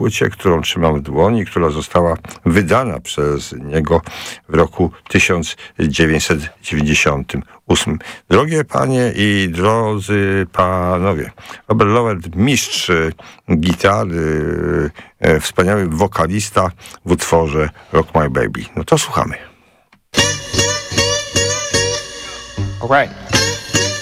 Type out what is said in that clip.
płycie, którą trzymam w dłoni, która została wydana przez niego w roku 1998. Drogie panie i drodzy panowie, Robert Lower, mistrz gitary, wspaniały wokalista w utworze Rock My Baby. No to słuchamy. All right.